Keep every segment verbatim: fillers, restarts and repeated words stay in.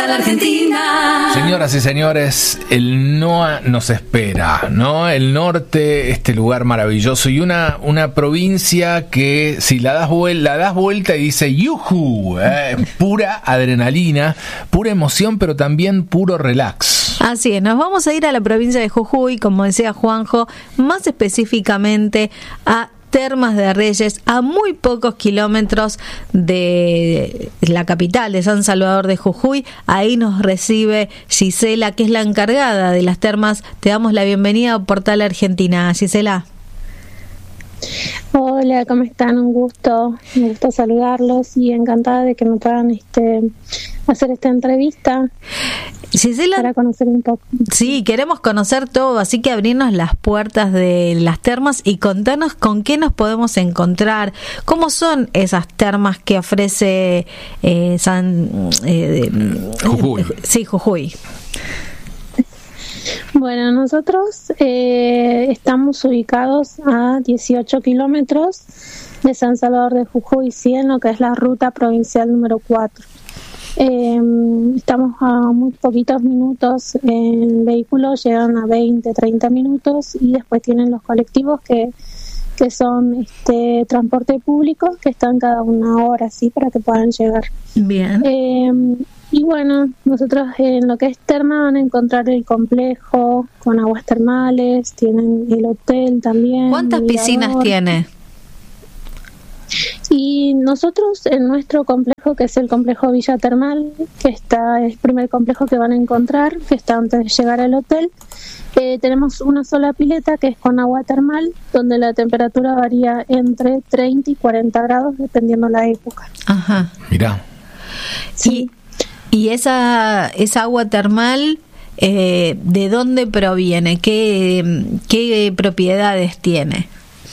Portal Argentina. Señoras y señores, el N O A nos espera, ¿no? El norte, este lugar maravilloso y una, una provincia que si la das, vuel- la das vuelta y dice ¡yujú! Eh, pura adrenalina, pura emoción, pero también puro relax. Así es, nos vamos a ir a la provincia de Jujuy, como decía Juanjo, más específicamente a Termas de Reyes, a muy pocos kilómetros de la capital de San Salvador de Jujuy. Ahí nos recibe Gisela, que es la encargada de las termas. Te damos la bienvenida a Portal Argentina, Gisela. Hola, ¿cómo están? Un gusto, me gusta saludarlos y encantada de que me puedan este, hacer esta entrevista. Gisela, para conocer un poco. Sí, queremos conocer todo, así que abrirnos las puertas de las termas y contanos con qué nos podemos encontrar, cómo son esas termas que ofrece eh, San eh, Jujuy. Eh, sí, Jujuy. Bueno, nosotros eh, estamos ubicados a dieciocho kilómetros de San Salvador de Jujuy, sí, en lo que es la ruta provincial número cuatro. Eh, estamos a muy poquitos minutos en vehículos, llegan a veinte, treinta minutos y después tienen los colectivos que, que son este transporte público que están cada una hora, sí, para que puedan llegar. Bien. Eh, y bueno, nosotros en lo que es terma van a encontrar el complejo con aguas termales, tienen el hotel también. ¿Cuántas piscinas tiene? Y nosotros en nuestro complejo, que es el complejo Villa Termal, que está es el primer complejo que van a encontrar, que está antes de llegar al hotel, eh, tenemos una sola pileta que es con agua termal, donde la temperatura varía entre treinta y cuarenta grados, dependiendo la época. Ajá. Mirá. Sí. Y, y esa, esa agua termal, eh, ¿de dónde proviene? ¿Qué, qué propiedades tiene?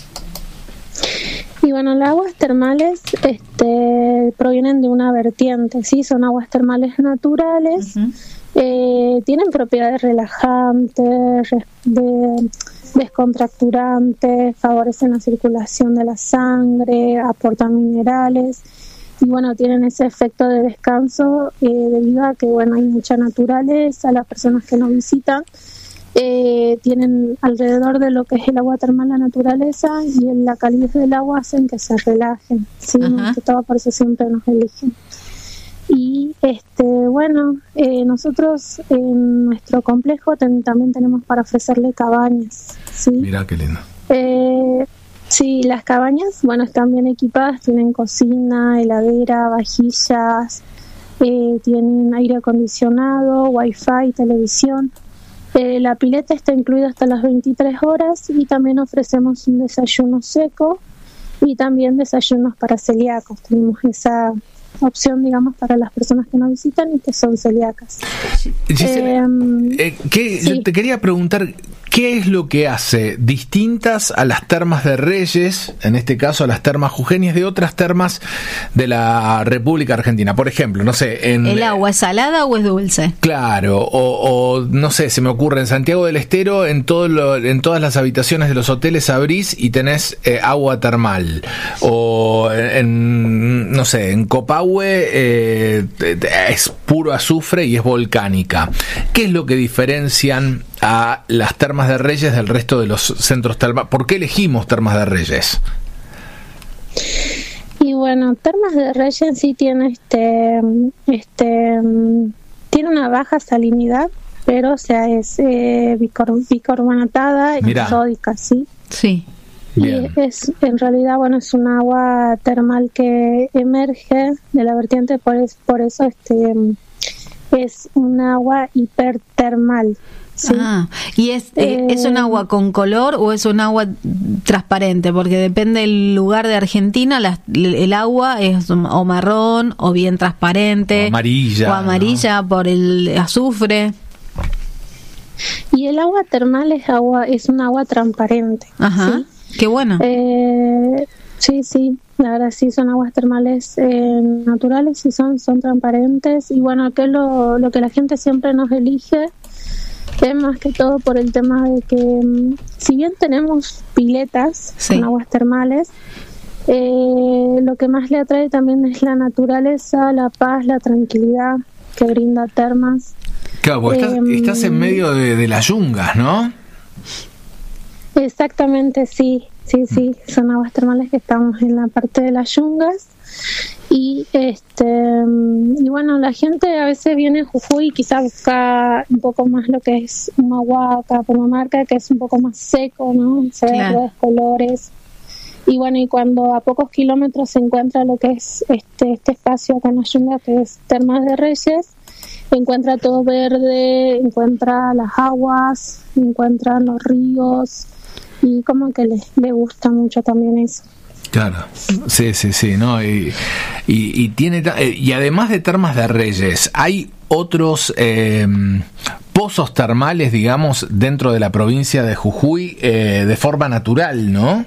Y bueno, las aguas termales este, provienen de una vertiente, ¿sí? Son aguas termales naturales, uh-huh. eh, tienen propiedades relajantes, de, descontracturantes, favorecen la circulación de la sangre, aportan minerales y bueno, tienen ese efecto de descanso eh, debido a que bueno, hay mucha naturaleza, las personas que nos visitan Eh, tienen alrededor de lo que es el agua termal la naturaleza y en la calidez del agua hacen que se relajen, sí, que todo por eso siempre nos eligen. Y este bueno, eh, nosotros en nuestro complejo ten, también tenemos para ofrecerle cabañas, sí. Mira qué lindo. Eh, sí, las cabañas, bueno, están bien equipadas, tienen cocina, heladera, vajillas, eh, tienen aire acondicionado, wifi, televisión. Eh, la pileta está incluida hasta las veintitrés horas y también ofrecemos un desayuno seco y también desayunos para celíacos. Tenemos esa opción, digamos, para las personas que nos visitan y que son celíacas. Gisela, eh, eh, ¿qué, sí. Yo te quería preguntar, ¿qué es lo que hace distintas a las termas de Reyes, en este caso a las termas jujeñas, de otras termas de la República Argentina? Por ejemplo, no sé... En, ¿el agua es salada o es dulce? Claro, o, o no sé, se me ocurre, en Santiago del Estero, en, todo lo, en todas las habitaciones de los hoteles abrís y tenés eh, agua termal. O en, no sé, en Copahue eh, es puro azufre y es volcánica. ¿Qué es lo que diferencian a las termas de Reyes del resto de los centros termales? ¿Por qué elegimos Termas de Reyes? Y bueno, Termas de Reyes sí tiene este este tiene una baja salinidad, pero o sea es eh, bicor- bicarbonatada y sódica, sí. Sí. Bien. Y es en realidad bueno es un agua termal que emerge de la vertiente, por es, por eso este es un agua hipertermal. Sí. Ah, ¿y es, eh, es un agua con color o es un agua transparente? Porque depende del lugar de Argentina, la, el agua es o marrón o bien transparente. O amarilla. O amarilla, ¿no? Por el azufre. Y el agua termal es agua es un agua transparente. Ajá, ¿sí? Qué bueno. Eh, sí, sí. La verdad sí son aguas termales eh, naturales y son son transparentes y bueno, que es lo, lo que la gente siempre nos elige es más que todo por el tema de que si bien tenemos piletas sí. con aguas termales, eh, lo que más le atrae también es la naturaleza, la paz, la tranquilidad, que brinda termas. Claro, porque estás, eh, estás en medio de, de las yungas, ¿no? Exactamente, sí, sí, sí, son aguas termales que estamos en la parte de las yungas. Y este y bueno, la gente a veces viene a Jujuy y quizá busca un poco más lo que es Humahuaca, Pumamarca, que es un poco más seco, ¿no? Cerros, colores. Y bueno, y cuando a pocos kilómetros se encuentra lo que es este este espacio acá en la yunga, que es Termas de Reyes, encuentra todo verde, encuentra las aguas, encuentra los ríos, y como que le, le gusta mucho también eso. Claro, sí, sí, sí, ¿no? Y, y, y tiene y además de Termas de Reyes, ¿hay otros eh, pozos termales, digamos, dentro de la provincia de Jujuy eh, de forma natural, ¿no?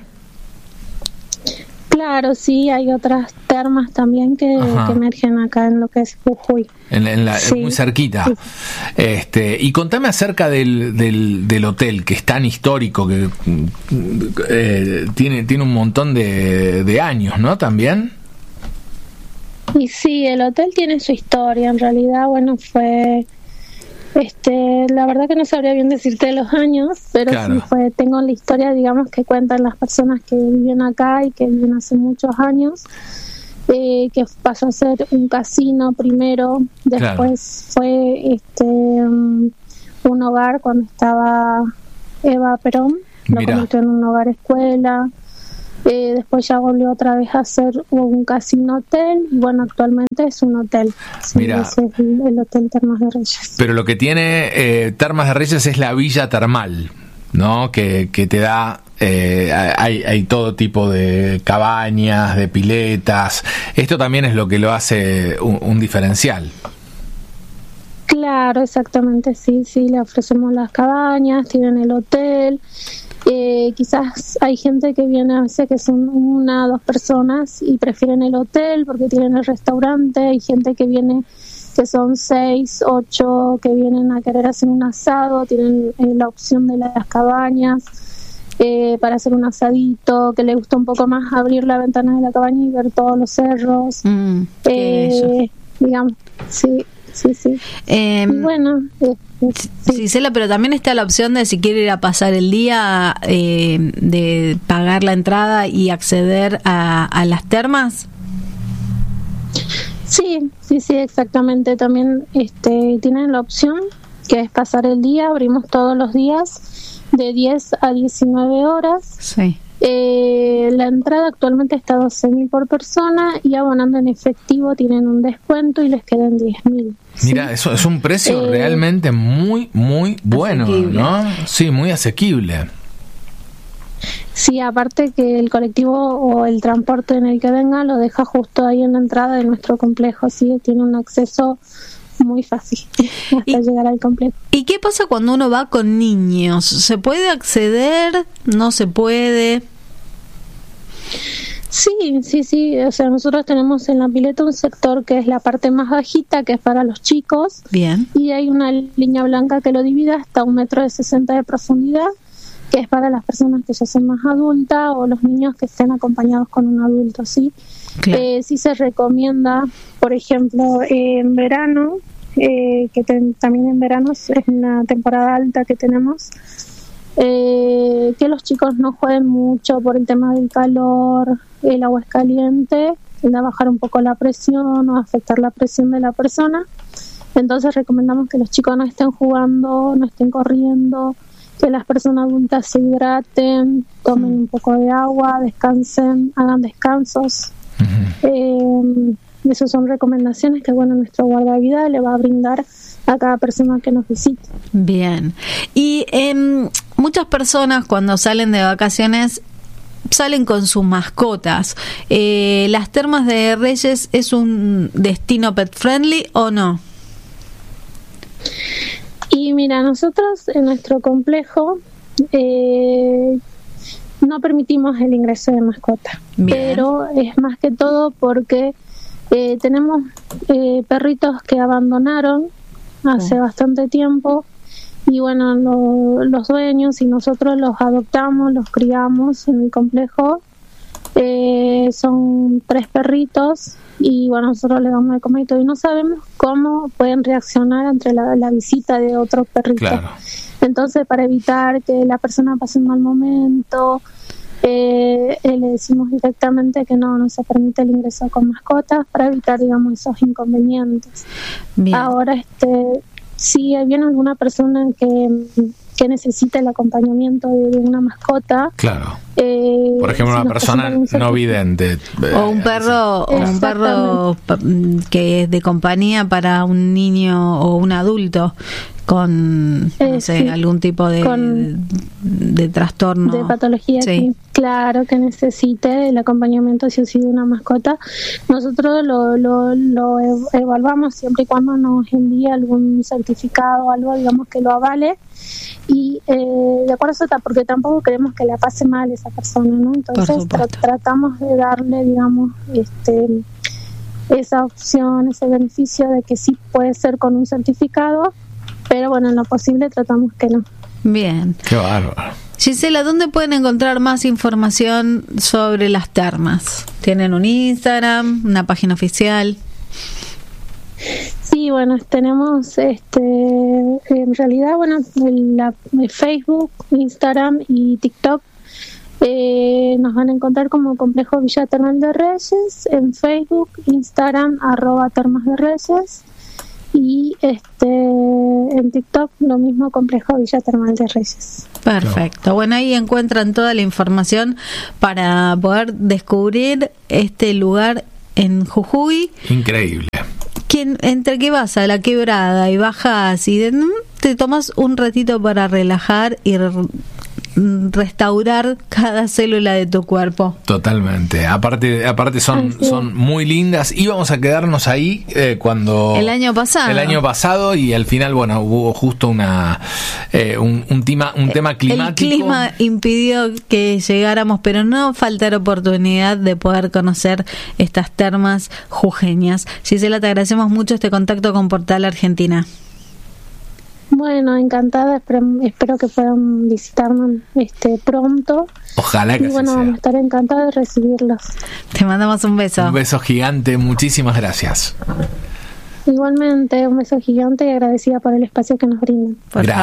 Claro, sí, hay otras termas también que, que emergen acá en lo que es Jujuy. En, en la, sí. Muy cerquita. Sí. Este, y contame acerca del, del, del hotel, que es tan histórico, que eh, tiene, tiene un montón de, de años, ¿no? También. Y sí, el hotel tiene su historia. En realidad, bueno, fue... Este, la verdad que no sabría bien decirte los años, pero claro. Sí fue, tengo la historia, digamos, que cuentan las personas que viven acá y que viven hace muchos años, eh, que pasó a ser un casino primero, después claro. fue este um, un hogar cuando estaba Eva Perón, lo Mirá. convirtió en un hogar escuela. Eh, después ya volvió otra vez a ser un casino hotel y bueno, actualmente es un hotel. Sí, Mira, ese es el, el Hotel Termas de Reyes. Pero lo que tiene eh, Termas de Reyes es la villa termal, ¿no? Que, que te da, eh, hay, hay todo tipo de cabañas, de piletas. Esto también es lo que lo hace un, un diferencial. Claro, exactamente, sí, sí, le ofrecemos las cabañas, tienen el hotel. Eh, quizás hay gente que viene a veces que son una o dos personas y prefieren el hotel porque tienen el restaurante. Hay gente que viene que son seis, ocho, que vienen a querer hacer un asado, tienen eh, la opción de las cabañas eh, para hacer un asadito, que le gusta un poco más abrir la ventana de la cabaña y ver todos los cerros. Mm, eh, digamos, sí. Sí, sí. Eh, bueno, eh, sí. Gisela, pero también está la opción de si quiere ir a pasar el día, eh, de pagar la entrada y acceder a, a las termas. Sí, sí, sí, exactamente. También este, tienen la opción que es pasar el día. Abrimos todos los días de diez a diecinueve horas. Sí. Eh, la entrada actualmente está a doce mil por persona y abonando en efectivo tienen un descuento y les quedan diez mil. Mira, ¿sí? Eso es un precio eh, realmente muy, muy bueno, asequible. ¿No? Sí, muy asequible. Sí, aparte que el colectivo o el transporte en el que venga lo deja justo ahí en la entrada de nuestro complejo, sí, tiene un acceso muy fácil hasta ¿Y, llegar al complejo. ¿Y qué pasa cuando uno va con niños? ¿Se puede acceder? ¿No se puede? Sí, sí, sí, o sea, nosotros tenemos en la pileta un sector que es la parte más bajita, que es para los chicos. Bien. Y hay una línea blanca que lo divide hasta un metro de sesenta de profundidad, que es para las personas que ya son más adultas o los niños que estén acompañados con un adulto, ¿sí? Claro. Eh, sí se recomienda, por ejemplo, eh, en verano, eh, que ten, también en verano es una temporada alta que tenemos, eh, que los chicos no jueguen mucho por el tema del calor, el agua es caliente, tiende a bajar un poco la presión o afectar la presión de la persona. Entonces recomendamos que los chicos no estén jugando, no estén corriendo, que las personas adultas se hidraten, tomen un poco de agua, descansen, hagan descansos. Uh-huh. Eh, esas son recomendaciones que bueno nuestro guardavidas le va a brindar a cada persona que nos visite. Bien. Y eh, muchas personas cuando salen de vacaciones salen con sus mascotas. Eh, ¿Las Termas de Reyes es un destino pet friendly o no? Y mira, nosotros en nuestro complejo eh, no permitimos el ingreso de mascotas, pero es más que todo porque eh, tenemos eh, perritos que abandonaron hace oh. bastante tiempo y bueno, lo, los dueños y nosotros los adoptamos, los criamos en el complejo. Eh, son tres perritos y bueno, nosotros le damos de comer y todo, y no sabemos cómo pueden reaccionar ante la, la visita de otro perrito. Claro. Entonces, para evitar que la persona pase un mal momento, eh, eh, le decimos directamente que no, no se permite el ingreso con mascotas para evitar, digamos, esos inconvenientes. Bien. Ahora, este, si viene alguna persona que, que necesita el acompañamiento de, de una mascota, Claro. Eh, Por ejemplo, si una nos persona presentan un no vidente. O un perro, o un perro pa- que es de compañía para un niño o un adulto con, no Eh, sé, sí. algún tipo de, Con- de trastorno. de patología, Sí. que, claro, que necesite el acompañamiento si o sí de una mascota. Nosotros lo, lo, lo ev- evaluamos siempre y cuando nos envíe algún certificado o algo, digamos, que lo avale. Y eh, de acuerdo a eso, ta- porque tampoco queremos que le pase mal a esa persona, ¿no? Entonces tra- supuesto. tratamos de darle, digamos, este esa opción, ese beneficio de que sí puede ser con un certificado, pero bueno, en lo posible tratamos que no. Bien. Qué bárbaro. Gisela, ¿dónde pueden encontrar más información sobre las termas? ¿Tienen un Instagram, una página oficial? Sí, bueno, tenemos este en realidad, bueno, el, la, el Facebook, Instagram y TikTok. Eh, nos van a encontrar como Complejo Villa Termal de Reyes en Facebook, Instagram, arroba Termas de Reyes, y este en TikTok lo mismo, Complejo Villa Termal de Reyes. Perfecto. Bueno, ahí encuentran toda la información para poder descubrir este lugar en Jujuy. Increíble. Que entre que vas a la quebrada y bajas y de, te tomas un ratito para relajar y re- restaurar cada célula de tu cuerpo. Totalmente. Aparte, aparte son, Así es. son muy lindas. Íbamos a quedarnos ahí eh, cuando El año pasado. el año pasado y al final, bueno, hubo justo una eh, un, un tema un tema climático. El clima impidió que llegáramos, pero no faltar oportunidad de poder conocer estas termas jujeñas. Gisela, te agradecemos mucho este contacto con Portal Argentina. Bueno, encantada, espero, espero que puedan visitarnos este pronto. Ojalá que Y así bueno, vamos a sea. estar encantados de recibirlos. Te mandamos un beso. Un beso gigante. Muchísimas gracias. Igualmente, un beso gigante y agradecida por el espacio que nos brindan. Por Gracias.